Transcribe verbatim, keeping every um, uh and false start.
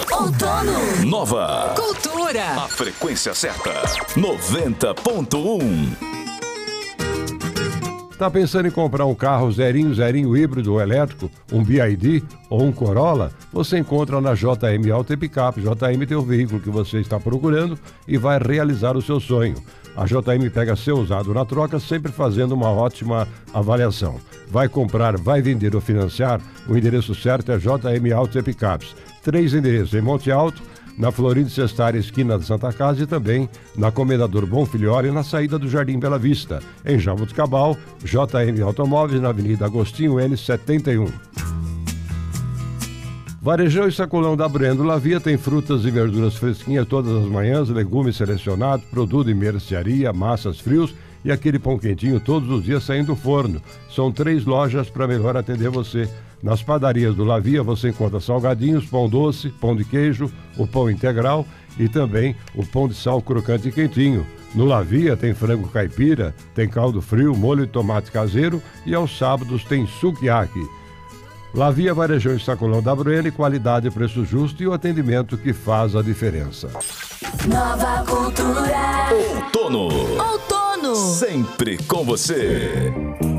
Outono. Nova. Cultura. A frequência certa. noventa ponto um. Tá pensando em comprar um carro zerinho, zerinho híbrido ou elétrico, um B Y D ou um Corolla? Você encontra na J M Auto e Picape. J M tem o veículo que você está procurando e vai realizar o seu sonho. A J M pega seu usado na troca, sempre fazendo uma ótima avaliação. Vai comprar, vai vender ou financiar? O endereço certo é J M Auto e Picapes. Três endereços em Monte Alto, na Florindo Sestari, esquina da Santa Casa, e também na Comendador Bonfilhori, na saída do Jardim Bela Vista. Em Jaboticabal, J M Automóveis, na Avenida Agostinho N setenta e um. Varejão e sacolão da Brendo Lavia tem frutas e verduras fresquinhas todas as manhãs, legumes selecionados, produto e mercearia, massas frios e aquele pão quentinho todos os dias saindo do forno. São três lojas para melhor atender você. Nas padarias do Lavia você encontra salgadinhos, pão doce, pão de queijo, o pão integral e também o pão de sal crocante e quentinho. No Lavia tem frango caipira, tem caldo frio, molho de tomate caseiro e aos sábados tem sukiyaki. Lavia, Varejão e Sacolão da Breno, qualidade, preço justo e o atendimento que faz a diferença. Nova Cultura. Outono. Outono. Sempre com você.